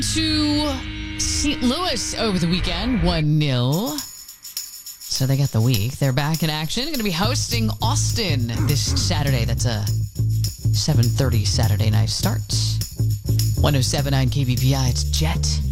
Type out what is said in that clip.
to St. Louis over the weekend, 1-0. So they got the week. They're back in action. Going to be hosting Austin this Saturday. That's a 7:30 Saturday night start. 107.9 KBPI. It's Jet.